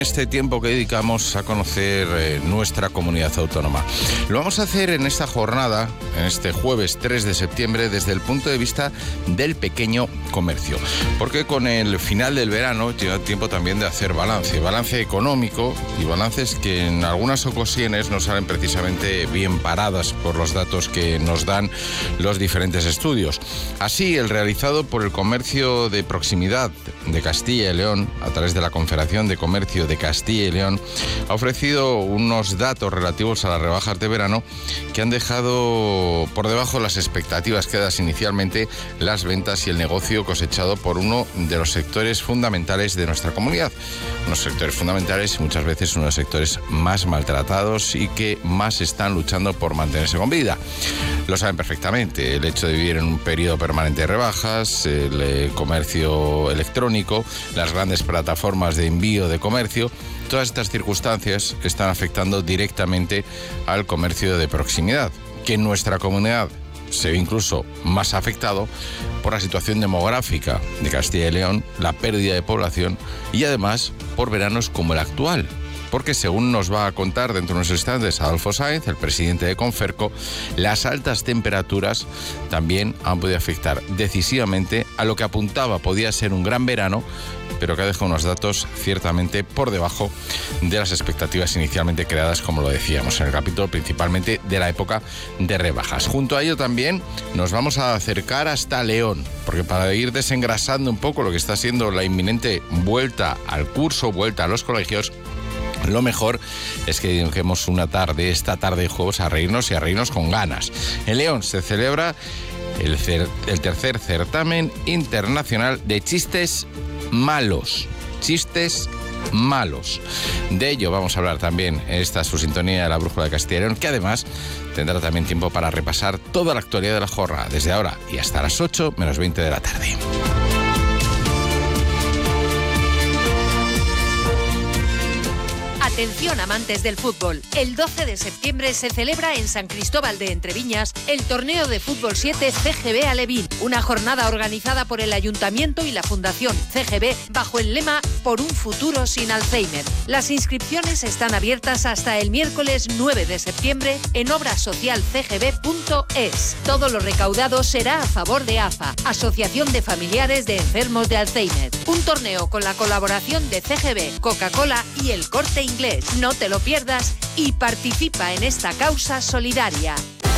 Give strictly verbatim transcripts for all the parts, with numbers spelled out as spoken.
Este tiempo que dedicamos a conocer eh, nuestra comunidad autónoma. Lo vamos a hacer en esta jornada, en este jueves tres de septiembre, desde el punto de vista del pequeño comercio. Porque con el final del verano llega el tiempo también de hacer balance. Balance económico y balances que en algunas ocasiones no salen precisamente bien paradas por los datos que nos dan los diferentes estudios. Así, el realizado por el Comercio de Proximidad de Castilla y León, a través de la Confederación de Comercio de Castilla y León, ha ofrecido unos datos relativos a las rebajas de verano que han dejado por debajo las expectativas creadas inicialmente, las ventas y el negocio cosechado por uno de los sectores fundamentales de nuestra comunidad. Unos sectores fundamentales y muchas veces uno de los sectores más maltratados y que más están luchando por mantenerse con vida. Lo saben perfectamente, el hecho de vivir en un periodo permanente de rebajas, el eh, comercio electrónico, las grandes plataformas de envío de comercio. Todas estas circunstancias están afectando directamente al comercio de proximidad, que en nuestra comunidad se ve incluso más afectado por la situación demográfica de Castilla y León, la pérdida de población y además por veranos como el actual. Porque según nos va a contar dentro de unos instantes Adolfo Sáenz, el presidente de Conferco, las altas temperaturas también han podido afectar decisivamente a lo que apuntaba podía ser un gran verano, pero que ha dejado unos datos ciertamente por debajo de las expectativas inicialmente creadas, como lo decíamos en el capítulo, principalmente de la época de rebajas. Junto a ello también nos vamos a acercar hasta León, porque para ir desengrasando un poco lo que está siendo la inminente vuelta al curso, vuelta a los colegios, lo mejor es que dediquemos una tarde, esta tarde de juegos, a reírnos y a reírnos con ganas. En León se celebra el, cer- el tercer certamen internacional de chistes malos. Chistes malos. De ello vamos a hablar también en esta su sintonía de la Brújula de Castilla y León, que además tendrá también tiempo para repasar toda la actualidad de la jornada, desde ahora y hasta las ocho menos veinte de la tarde. Atención, amantes del fútbol. El doce de septiembre se celebra en San Cristóbal de Entreviñas el torneo de fútbol siete C G B Alevín, una jornada organizada por el Ayuntamiento y la Fundación C G B bajo el lema Por un futuro sin Alzheimer. Las inscripciones están abiertas hasta el miércoles nueve de septiembre en obrasocial c g b punto es. Todo lo recaudado será a favor de A F A, Asociación de Familiares de Enfermos de Alzheimer. Un torneo con la colaboración de C G B, Coca-Cola y el Corte Inglés. No te lo pierdas y participa en esta causa solidaria.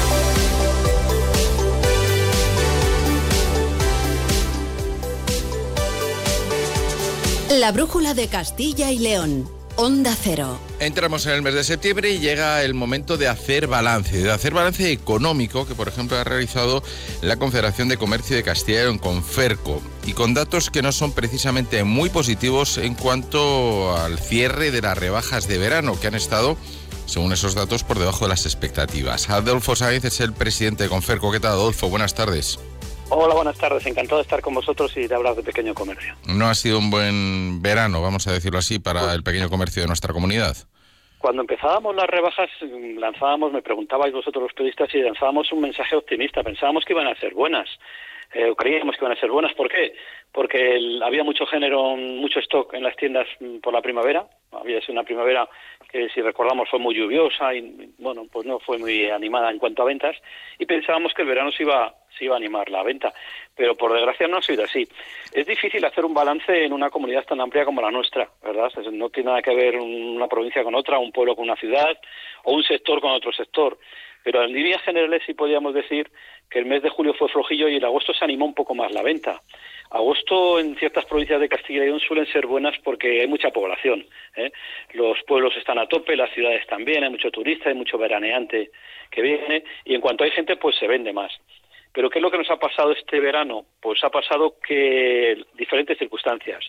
La Brújula de Castilla y León. Onda Cero. Entramos en el mes de septiembre y llega el momento de hacer balance, de hacer balance económico que, por ejemplo, ha realizado la Confederación de Comercio de Castilla y León, Conferco, y con datos que no son precisamente muy positivos en cuanto al cierre de las rebajas de verano, que han estado, según esos datos, por debajo de las expectativas. Adolfo Sáenz es el presidente de Conferco. ¿Qué tal, Adolfo? Buenas tardes. Hola, buenas tardes. Encantado de estar con vosotros y de hablar de pequeño comercio. No ha sido un buen verano, vamos a decirlo así, para pues, el pequeño comercio de nuestra comunidad. Cuando empezábamos las rebajas, lanzábamos, me preguntabais vosotros los periodistas, y lanzábamos un mensaje optimista. Pensábamos que iban a ser buenas. Eh, creíamos que iban a ser buenas. ¿Por qué? Porque el, había mucho género, mucho stock en las tiendas por la primavera. Había sido una primavera que, si recordamos, fue muy lluviosa y, bueno, pues no fue muy animada en cuanto a ventas. Y pensábamos que el verano se iba, se iba a animar la venta. Pero, por desgracia, no ha sido así. Es difícil hacer un balance en una comunidad tan amplia como la nuestra, ¿verdad? No tiene nada que ver una provincia con otra, un pueblo con una ciudad o un sector con otro sector. Pero en líneas generales sí podríamos decir que el mes de julio fue flojillo y en agosto se animó un poco más la venta. Agosto en ciertas provincias de Castilla y León suelen ser buenas porque hay mucha población, ¿eh? Los pueblos están a tope, las ciudades también, hay mucho turista, hay mucho veraneante que viene y en cuanto hay gente pues se vende más. Pero ¿qué es lo que nos ha pasado este verano? Pues ha pasado que diferentes circunstancias.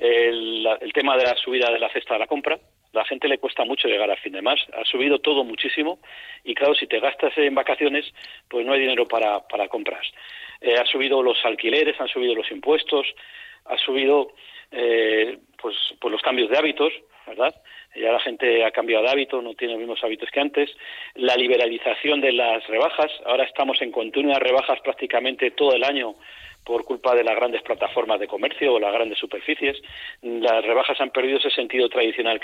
El, el tema de la subida de la cesta de la compra, la gente le cuesta mucho llegar a fin de mes, ha subido todo muchísimo y claro, si te gastas en vacaciones, pues no hay dinero para, para compras. Eh, ha subido los alquileres, han subido los impuestos, ha subido eh, pues, pues los cambios de hábitos, ¿verdad? Ya la gente ha cambiado de hábito, no tiene los mismos hábitos que antes. La liberalización de las rebajas, ahora estamos en continuas rebajas prácticamente todo el año por culpa de las grandes plataformas de comercio o las grandes superficies. Las rebajas han perdido ese sentido tradicional que